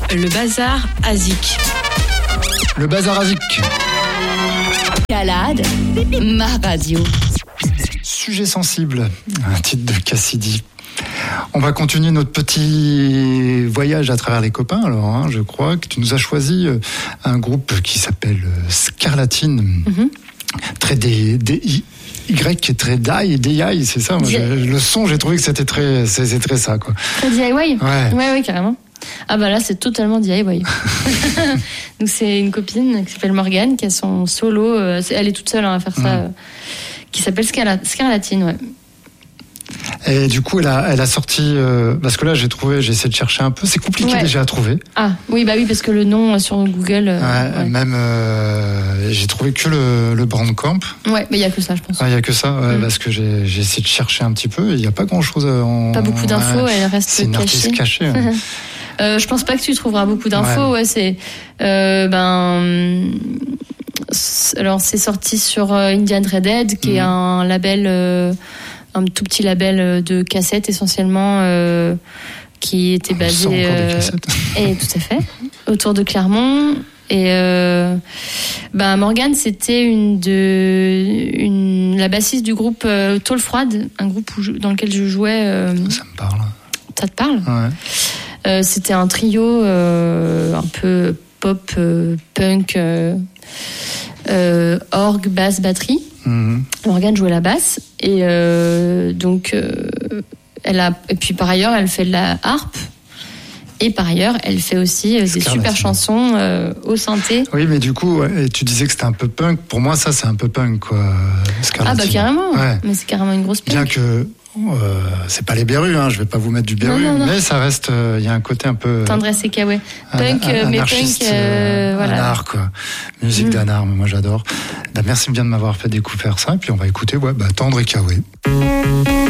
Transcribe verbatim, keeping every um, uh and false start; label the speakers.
Speaker 1: Le bazar Azik.
Speaker 2: Le bazar Azik.
Speaker 1: Calade, ma radio.
Speaker 2: Sujet sensible, un titre de Cassidy. On va continuer notre petit voyage à travers les copains. Alors, hein, je crois que tu nous as choisi un groupe qui s'appelle Scarlatine. Mm-hmm. Très des, des Y, très die, D I, c'est ça. Moi, le son, j'ai trouvé que c'était très, c'est, c'est très ça, quoi.
Speaker 3: Très D I Y.
Speaker 2: Ouais.
Speaker 3: Ouais, ouais, carrément. Ah bah là, c'est totalement D I Y. Donc c'est une copine qui s'appelle Morgane, qui a son solo. Elle est toute seule hein, à faire ça, mm. qui s'appelle Scarla- Scarlatine, ouais.
Speaker 2: Et du coup, elle a, elle a sorti, euh, parce que là, j'ai trouvé, j'ai essayé de chercher un peu. C'est compliqué ouais. déjà à trouver.
Speaker 3: Ah oui, bah oui, parce que le nom sur Google. Euh,
Speaker 2: ouais, ouais. Même, euh, j'ai trouvé que le, le Bandcamp.
Speaker 3: Ouais, mais il y a que ça, je pense.
Speaker 2: Il ah, y a que ça, ouais, mm. parce que j'ai, j'ai essayé de chercher un petit peu. Il y a pas grand chose. En,
Speaker 3: pas beaucoup d'infos, ouais, elle reste
Speaker 2: c'est une
Speaker 3: cachée.
Speaker 2: artiste cachée. Hein.
Speaker 3: euh, je pense pas que tu trouveras beaucoup d'infos. Ouais, ouais c'est, euh, ben. Alors, c'est sorti sur Indian Redhead, qui mm. est un label. Euh, un tout petit label de cassettes essentiellement euh, qui était basé euh, et tout à fait autour de Clermont et euh, bah Morgane c'était une de une la bassiste du groupe euh, Tôle Froide, un groupe où je, dans lequel je jouais euh,
Speaker 2: ça me parle
Speaker 3: ça te parle
Speaker 2: ouais.
Speaker 3: euh, c'était un trio euh, un peu pop euh, punk euh, euh, orgue basse batterie. Mmh. Morgane jouait la basse et euh, donc euh, elle a et puis par ailleurs elle fait de la harpe et par ailleurs elle fait aussi euh, des super chansons euh, au synthé.
Speaker 2: Oui mais du coup ouais, tu disais que c'était un peu punk. Pour moi ça c'est un peu punk quoi.
Speaker 3: Ah bah carrément. Ouais. Mais c'est carrément une grosse punk.
Speaker 2: Bien que Euh, c'est pas les Berus, hein, je vais pas vous mettre du Beru, non, non, non. mais ça reste, il euh, y a un côté un peu
Speaker 3: tendresse et kawaii, punk, un, un mais punk, euh, voilà.
Speaker 2: Un art quoi, musique mmh. d'un art, moi j'adore. Bah, merci bien de m'avoir fait découvrir ça, et puis on va écouter ouais, bah, tendre et kawaii.